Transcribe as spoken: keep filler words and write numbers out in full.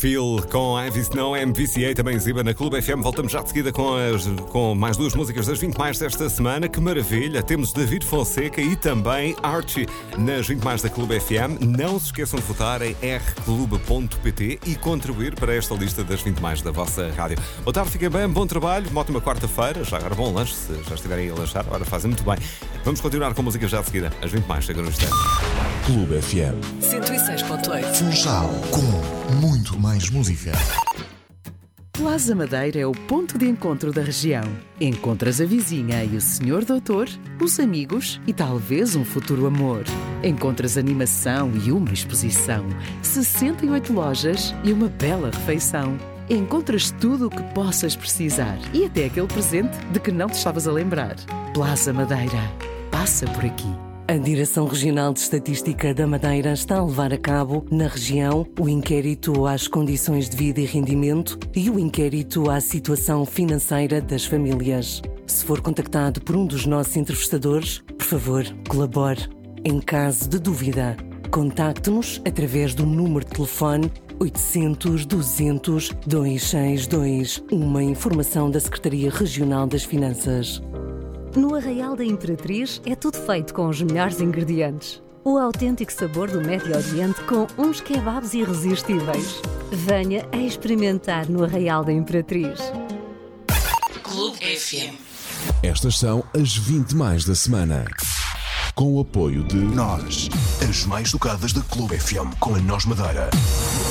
Phil com Ivy Snow, M V C A, também exiba na Clube F M. Voltamos já de seguida com, as, com mais duas músicas das vinte mais desta semana. Que maravilha! Temos David Fonseca e também Archie nas vinte mais da Clube F M. Não se esqueçam de votar em r clube ponto p t e contribuir para esta lista das vinte mais da vossa rádio. Boa tarde, fiquem bem, bom trabalho, uma ótima quarta-feira. Já agora bom lanche, se já estiverem a lanchar, agora fazem muito bem. Vamos continuar com a música já de seguida. As vinte mais chegam no instante. Clube F M cento e seis ponto oito. Funchal, com muito mais música. Plaza Madeira é o ponto de encontro da região. Encontras a vizinha e o senhor doutor, os amigos e talvez um futuro amor. Encontras animação e uma exposição, sessenta e oito lojas e uma bela refeição. Encontras tudo o que possas precisar e até aquele presente de que não te estavas a lembrar. Plaza Madeira. Passa por aqui. A Direção Regional de Estatística da Madeira está a levar a cabo, na região, o inquérito às condições de vida e rendimento e o inquérito à situação financeira das famílias. Se for contactado por um dos nossos entrevistadores, por favor, colabore. Em caso de dúvida, contacte-nos através do número de telefone oitocentos, duzentos, duzentos e sessenta e dois, uma informação da Secretaria Regional das Finanças. No Arraial da Imperatriz é tudo feito com os melhores ingredientes. O autêntico sabor do Médio Oriente com uns kebabs irresistíveis. Venha a experimentar no Arraial da Imperatriz. Clube F M. Estas são as vinte mais da semana. Com o apoio de Nós, as mais tocadas da Clube F M com a Nós Madeira.